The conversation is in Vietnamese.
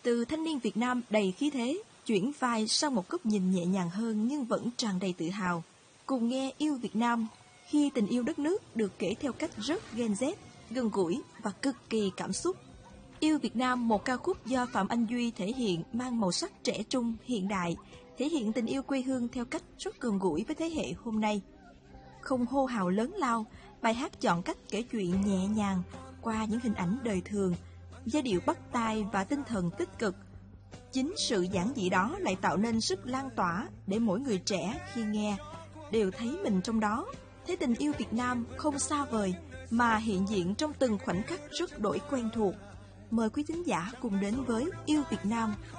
Từ thanh niên Việt Nam đầy khí thế, chuyển vai sang một góc nhìn nhẹ nhàng hơn nhưng vẫn tràn đầy tự hào. Cùng nghe Yêu Việt Nam, khi tình yêu đất nước được kể theo cách rất Gen Z, gần gũi và cực kỳ cảm xúc. Yêu Việt Nam, một ca khúc do Phạm Anh Duy thể hiện mang màu sắc trẻ trung, hiện đại, thể hiện tình yêu quê hương theo cách rất gần gũi với thế hệ hôm nay. Không hô hào lớn lao, bài hát chọn cách kể chuyện nhẹ nhàng qua những hình ảnh đời thường, giai điệu bắt tai và tinh thần tích cực. Chính sự giản dị đó lại tạo nên sức lan tỏa để mỗi người trẻ khi nghe đều thấy mình trong đó, thấy tình yêu Việt Nam không xa vời mà hiện diện trong từng khoảnh khắc rất đổi quen thuộc. Mời quý thính giả cùng đến với Yêu Việt Nam